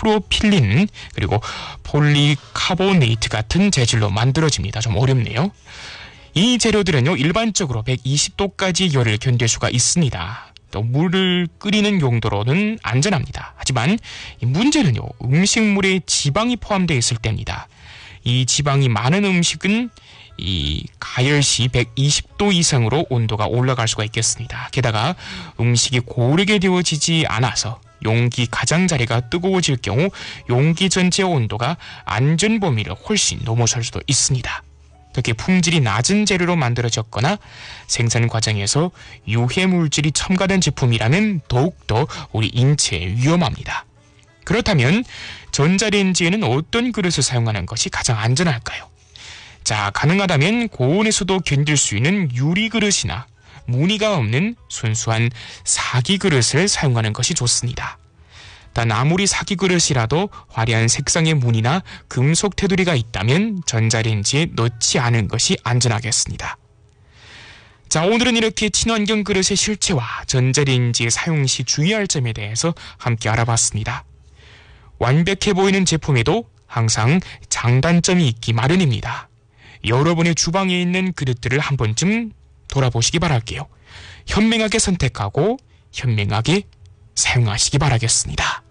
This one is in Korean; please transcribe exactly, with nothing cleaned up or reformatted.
폴리프로필린 그리고 폴리카보네이트 같은 재질로 만들어집니다. 좀 어렵네요. 이 재료들은요 일반적으로 백이십 도까지 열을 견딜 수가 있습니다. 또 물을 끓이는 용도로는 안전합니다. 하지만 이 문제는요 음식물에 지방이 포함되어 있을 때입니다. 이 지방이 많은 음식은 이 가열 시 백이십 도 이상으로 온도가 올라갈 수가 있겠습니다. 게다가 음식이 고르게 데워지지 않아서 용기 가장자리가 뜨거워질 경우 용기 전체의 온도가 안전 범위를 훨씬 넘어설 수도 있습니다. 특히 품질이 낮은 재료로 만들어졌거나 생산 과정에서 유해 물질이 첨가된 제품이라면 더욱더 우리 인체에 위험합니다. 그렇다면 전자레인지에는 어떤 그릇을 사용하는 것이 가장 안전할까요? 자, 가능하다면 고온에서도 견딜 수 있는 유리 그릇이나 무늬가 없는 순수한 사기 그릇을 사용하는 것이 좋습니다. 단 아무리 사기 그릇이라도 화려한 색상의 무늬나 금속 테두리가 있다면 전자레인지에 넣지 않은 것이 안전하겠습니다. 자, 오늘은 이렇게 친환경 그릇의 실체와 전자레인지의 사용 시 주의할 점에 대해서 함께 알아봤습니다. 완벽해 보이는 제품에도 항상 장단점이 있기 마련입니다. 여러분의 주방에 있는 그릇들을 한 번쯤 돌아보시기 바랄게요. 현명하게 선택하고 현명하게 사용하시기 바라겠습니다.